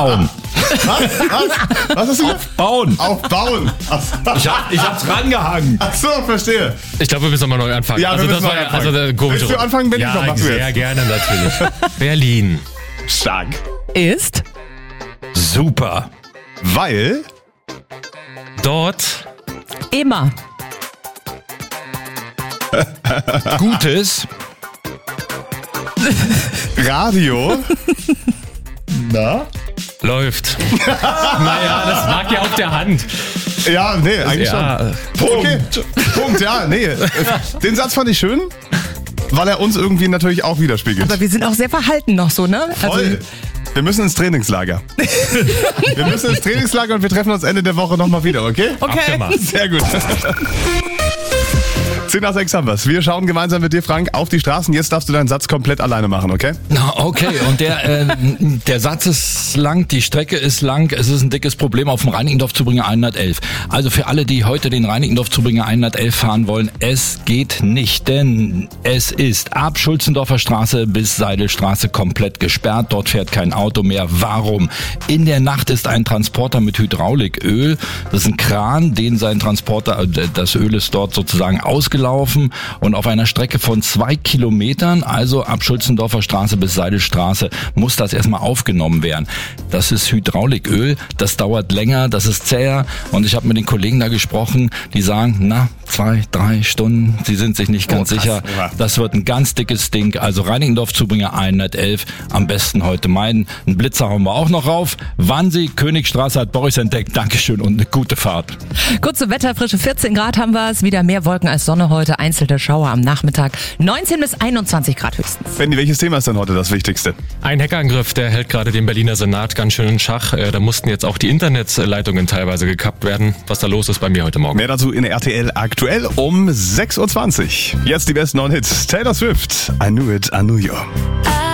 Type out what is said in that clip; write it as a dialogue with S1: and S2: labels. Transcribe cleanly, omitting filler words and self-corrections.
S1: Bauen.
S2: Was hast du gesagt?
S1: Bauen.
S2: Aufbauen.
S1: Ich hab's rangehangen.
S2: Ach so, verstehe.
S3: Ich glaube, wir müssen mal neu anfangen.
S2: Ja, wir müssen neu anfangen.
S3: Also, komische
S2: Willst du anfangen, Benny?
S3: Ja,
S2: Komm, mach du
S3: sehr
S2: jetzt.
S3: gerne natürlich. Berlin.
S2: Stark.
S4: Ist
S1: Super.
S2: Weil
S3: Dort
S4: immer
S1: Gutes.
S2: Radio. Na?
S3: läuft. Naja, das lag ja auf der Hand.
S2: Ja, nee, eigentlich
S3: Ja,
S2: schon. Okay. Punkt, ja, nee. Den Satz fand ich schön, weil er uns irgendwie natürlich auch widerspiegelt.
S4: Aber wir sind auch sehr verhalten noch so, ne?
S2: Voll. Wir müssen ins Trainingslager. Wir müssen ins Trainingslager und wir treffen uns Ende der Woche nochmal wieder, okay?
S4: Okay.
S3: abgemacht.
S2: Sehr gut. 10 nach 6 haben wir's. Wir schauen gemeinsam mit dir, Frank, auf die Straßen. Jetzt darfst du deinen Satz komplett alleine machen, okay?
S1: Na, okay, und der Satz ist lang, die Strecke ist lang, es ist ein dickes Problem auf dem Reinickendorf-Zubringer 111. Also für alle, die heute den Reinickendorf-Zubringer 111 fahren wollen, es geht nicht, denn es ist ab Schulzendorfer Straße bis Seidelstraße komplett gesperrt. Dort fährt kein Auto mehr. Warum? In der Nacht ist ein Transporter mit Hydrauliköl. Das ist ein Kran, den sein Transporter, das Öl ist dort sozusagen ausgelaufen und auf einer Strecke von 2 Kilometern, also ab Schulzendorfer Straße bis Seidelstraße, muss das erstmal aufgenommen werden. Das ist Hydrauliköl, das dauert länger, das ist zäher und ich habe mit den Kollegen da gesprochen, die sagen, 2-3 Stunden, sie sind sich nicht ganz sicher.
S2: Ja.
S1: Das wird ein ganz dickes Ding, also Reinickendorf-Zubringer 111, am besten heute meiden. Einen Blitzer hauen wir auch noch rauf. Wannsee, Königstraße hat Boris entdeckt. Dankeschön und eine gute Fahrt.
S4: Kurz zum Wetter, frische 14 Grad haben wir es. Wieder mehr Wolken als Sonne heute, einzelne Schauer am Nachmittag. 19 bis 21 Grad höchstens.
S2: Benni, welches Thema ist denn heute das Wichtigste?
S3: Ein Hackerangriff, der hält gerade den Berliner Senat ganz schön in Schach. Da mussten jetzt auch die Internetleitungen teilweise gekappt werden. Was da los ist bei mir heute Morgen.
S2: Mehr dazu in RTL aktuell um 6.20 Uhr. Jetzt die besten neuen Hits. Taylor Swift, I Knew It, I Knew You.
S5: I